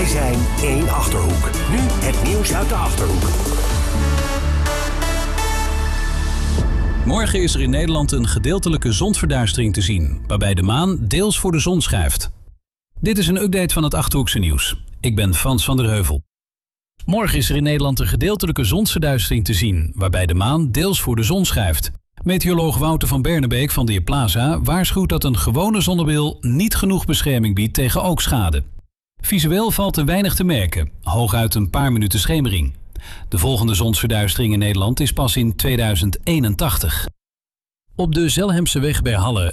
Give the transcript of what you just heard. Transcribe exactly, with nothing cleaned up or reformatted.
Wij zijn één Achterhoek. Nu het nieuws uit de Achterhoek. Morgen is er in Nederland een gedeeltelijke zonsverduistering te zien, waarbij de maan deels voor de zon schuift. Dit is een update van het Achterhoekse nieuws. Ik ben Frans van der Heuvel. Morgen is er in Nederland een gedeeltelijke zonsverduistering te zien, waarbij de maan deels voor de zon schuift. Meteoroloog Wouter van Bernebeek van de heer Plaza waarschuwt dat een gewone zonnebril niet genoeg bescherming biedt tegen oogschade. Visueel valt er weinig te merken, hooguit een paar minuten schemering. De volgende zonsverduistering in Nederland is pas in tweeduizend eenentachtig. Op de Zelhemseweg bij Halle